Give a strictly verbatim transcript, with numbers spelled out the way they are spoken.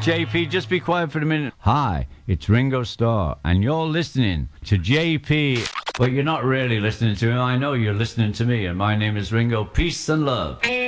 J P, just be quiet for a minute. Hi, it's Ringo Starr, and you're listening to J P. But you're not really listening to him. I know you're listening to me, and my name is Ringo. Peace and love.